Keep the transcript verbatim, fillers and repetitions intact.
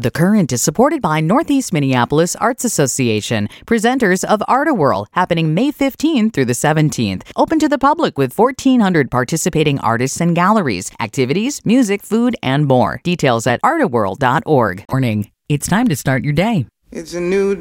The Current is supported by Northeast Minneapolis Arts Association, presenters of Art-A-Whirl, happening May fifteenth through the seventeenth. Open to the public with fourteen hundred participating artists and galleries, activities, music, food, and more. Details at art a whirl dot org. Morning. It's time to start your day. It's a new